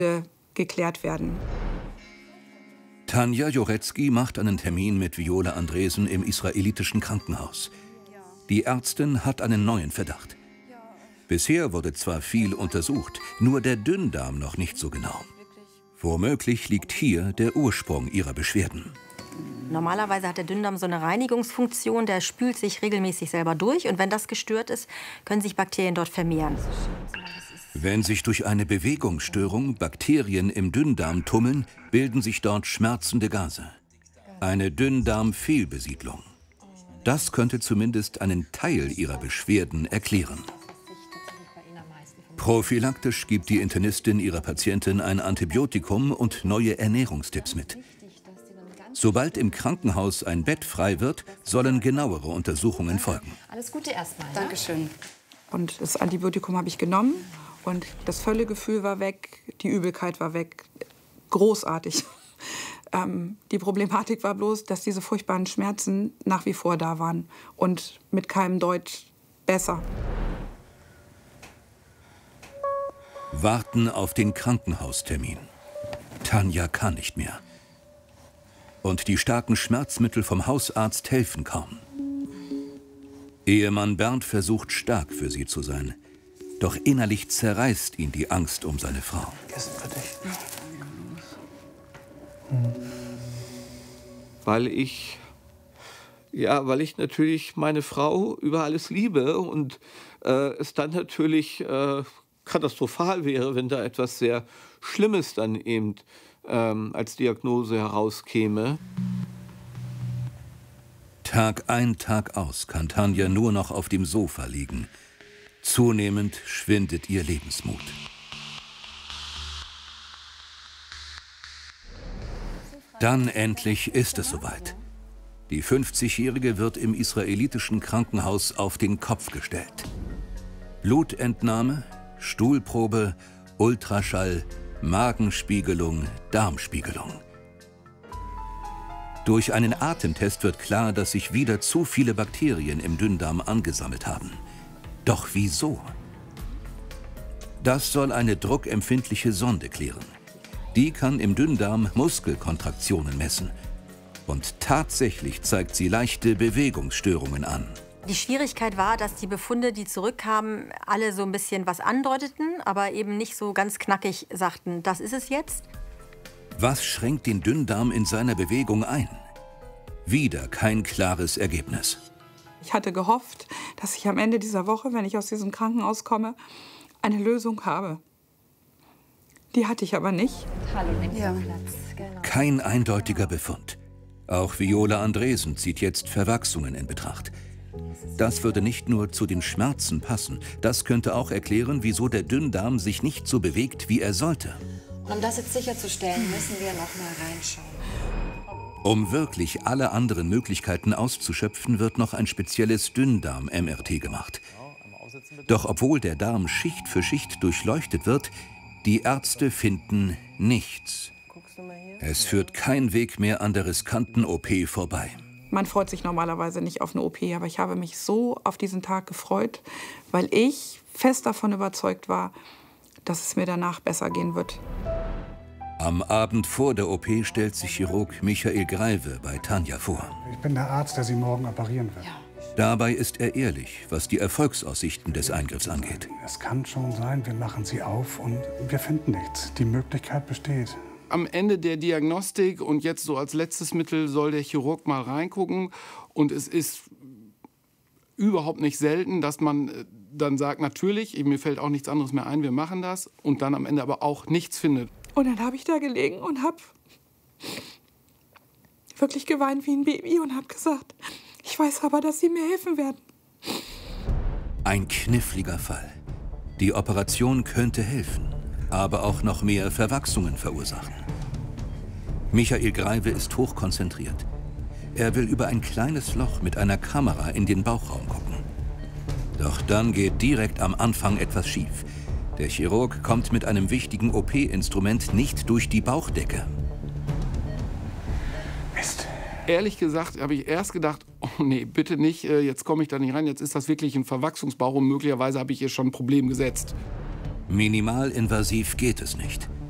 geklärt werden. Tanja Jorecki macht einen Termin mit Viola Andresen im israelitischen Krankenhaus. Die Ärztin hat einen neuen Verdacht. Bisher wurde zwar viel untersucht, nur der Dünndarm noch nicht so genau. Womöglich liegt hier der Ursprung ihrer Beschwerden. Normalerweise hat der Dünndarm so eine Reinigungsfunktion, der spült sich regelmäßig selber durch. Und wenn das gestört ist, können sich Bakterien dort vermehren. Wenn sich durch eine Bewegungsstörung Bakterien im Dünndarm tummeln, bilden sich dort schmerzende Gase. Eine Dünndarmfehlbesiedlung. Das könnte zumindest einen Teil ihrer Beschwerden erklären. Prophylaktisch gibt die Internistin ihrer Patientin ein Antibiotikum und neue Ernährungstipps mit. Sobald im Krankenhaus ein Bett frei wird, sollen genauere Untersuchungen folgen. Alles Gute erstmal. Ne? Dankeschön. Und das Antibiotikum habe ich genommen und das Völlegefühl war weg, die Übelkeit war weg. Großartig. Die Problematik war bloß, dass diese furchtbaren Schmerzen nach wie vor da waren und mit keinem Deut besser. Warten auf den Krankenhaustermin. Tanja kann nicht mehr. Und die starken Schmerzmittel vom Hausarzt helfen kaum. Ehemann Bernd versucht stark für sie zu sein. Doch innerlich zerreißt ihn die Angst um seine Frau. Weil ich natürlich meine Frau über alles liebe und es dann natürlich katastrophal wäre, wenn da etwas sehr Schlimmes dann eben als Diagnose herauskäme. Tag ein, Tag aus kann Tanja nur noch auf dem Sofa liegen. Zunehmend schwindet ihr Lebensmut. Dann endlich ist es soweit. Die 50-Jährige wird im israelitischen Krankenhaus auf den Kopf gestellt. Blutentnahme, Stuhlprobe, Ultraschall, Magenspiegelung, Darmspiegelung. Durch einen Atemtest wird klar, dass sich wieder zu viele Bakterien im Dünndarm angesammelt haben. Doch wieso? Das soll eine druckempfindliche Sonde klären. Die kann im Dünndarm Muskelkontraktionen messen. Und tatsächlich zeigt sie leichte Bewegungsstörungen an. Die Schwierigkeit war, dass die Befunde, die zurückkamen, alle so ein bisschen was andeuteten, aber eben nicht so ganz knackig sagten, das ist es jetzt. Was schränkt den Dünndarm in seiner Bewegung ein? Wieder kein klares Ergebnis. Ich hatte gehofft, dass ich am Ende dieser Woche, wenn ich aus diesem Krankenhaus komme, eine Lösung habe. Die hatte ich aber nicht. Hallo, nimm Platz. Genau. Kein eindeutiger Befund. Auch Viola Andresen zieht jetzt Verwachsungen in Betracht. Das würde nicht nur zu den Schmerzen passen, das könnte auch erklären, wieso der Dünndarm sich nicht so bewegt, wie er sollte. Und um das jetzt sicherzustellen, müssen wir noch mal reinschauen. Um wirklich alle anderen Möglichkeiten auszuschöpfen, wird noch ein spezielles Dünndarm-MRT gemacht. Doch obwohl der Darm Schicht für Schicht durchleuchtet wird, die Ärzte finden nichts. Es führt kein Weg mehr an der riskanten OP vorbei. Man freut sich normalerweise nicht auf eine OP, aber ich habe mich so auf diesen Tag gefreut, weil ich fest davon überzeugt war, dass es mir danach besser gehen wird. Am Abend vor der OP stellt sich Chirurg Michael Greive bei Tanja vor. Ich bin der Arzt, der Sie morgen operieren wird. Ja. Dabei ist er ehrlich, was die Erfolgsaussichten des Eingriffs angeht. Es kann schon sein, wir machen Sie auf und wir finden nichts. Die Möglichkeit besteht. Am Ende der Diagnostik und jetzt so als letztes Mittel soll der Chirurg mal reingucken. Und es ist überhaupt nicht selten, dass man dann sagt, natürlich, mir fällt auch nichts anderes mehr ein, wir machen das. Und dann am Ende aber auch nichts findet. Und dann habe ich da gelegen und habe wirklich geweint wie ein Baby und habe gesagt, ich weiß aber, dass Sie mir helfen werden. Ein kniffliger Fall. Die Operation könnte helfen, aber auch noch mehr Verwachsungen verursachen. Michael Greive ist hochkonzentriert. Er will über ein kleines Loch mit einer Kamera in den Bauchraum gucken. Doch dann geht direkt am Anfang etwas schief. Der Chirurg kommt mit einem wichtigen OP-Instrument nicht durch die Bauchdecke. Mist. Ehrlich gesagt habe ich erst gedacht, oh nee, bitte nicht, jetzt komme ich da nicht rein, jetzt ist das wirklich ein Verwachsungsbauch und möglicherweise habe ich hier schon ein Problem gesetzt. Minimalinvasiv geht es nicht.